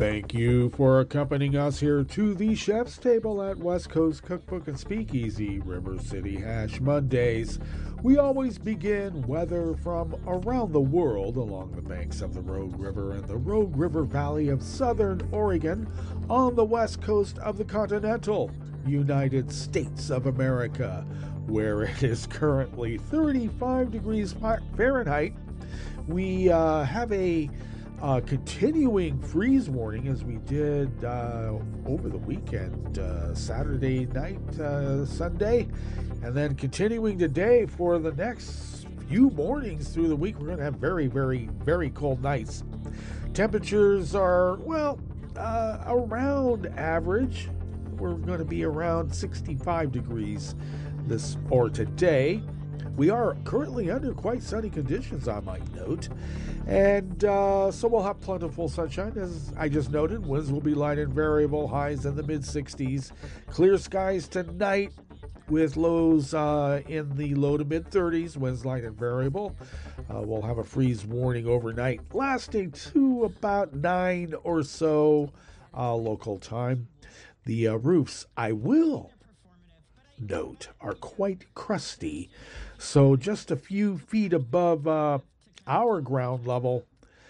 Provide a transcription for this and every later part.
Thank you for accompanying us here to the Chef's Table at West Coast Cookbook and Speakeasy, River City Hash Mondays. We always begin weather from around the world along the banks of the Rogue River and the Rogue River Valley of southern Oregon on the west coast of the continental United States of America, where it is currently 35 degrees Fahrenheit. We have a continuing freeze warning as we did over the weekend, Saturday night, Sunday, and then continuing today for the next few mornings through the week. We're going to have very, very, very cold nights. Temperatures are, around average. We're going to be around 65 degrees today. We are currently under quite sunny conditions, I might note. And so we'll have plentiful sunshine, as I just noted. Winds will be light and variable, highs in the mid-60s. Clear skies tonight with lows in the low to mid-30s. Winds light and variable. We'll have a freeze warning overnight, lasting to about 9 or so local time. The roofs, I will note, are quite crusty. So just a few feet above our ground level,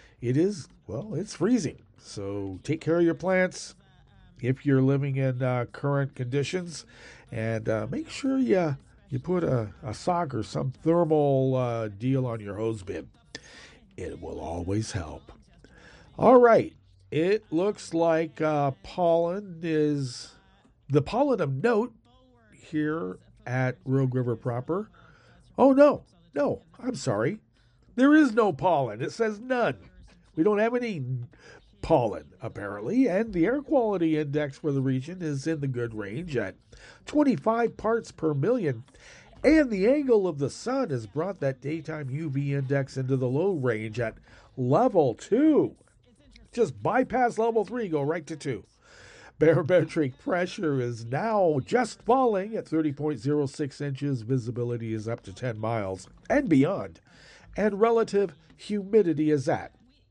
it's freezing. So take care of your plants if you're living in current conditions, and make sure you put a sock or some thermal deal on your hose bib. It will always help. All right. It looks like pollen is the pollen of note here at Rogue River proper. Oh, no, I'm sorry. There is no pollen. It says none. We don't have any pollen, apparently, and the air quality index for the region is in the good range at 25 parts per million, and the angle of the sun has brought that daytime UV index into the low range at level 2. Just bypass level 3, go right to 2. Barometric pressure is now just falling at 30.06 inches. Visibility is up to 10 miles and beyond. And relative humidity is at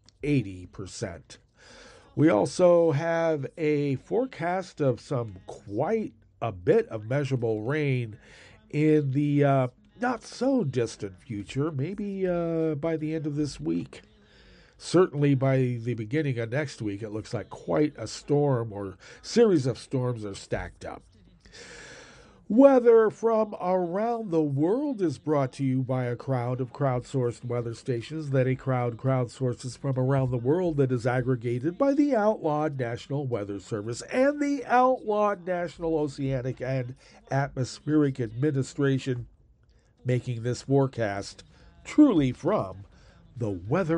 80%. We also have a forecast of some quite a bit of measurable rain in the not so distant future, maybe by the end of this week. Certainly by the beginning of next week, it looks like quite a storm or series of storms are stacked up. Weather from around the world is brought to you by a crowd of crowdsourced weather stations that a crowd crowdsources from around the world that is aggregated by the outlawed National Weather Service and the outlawed National Oceanic and Atmospheric Administration, making this forecast truly from the Weather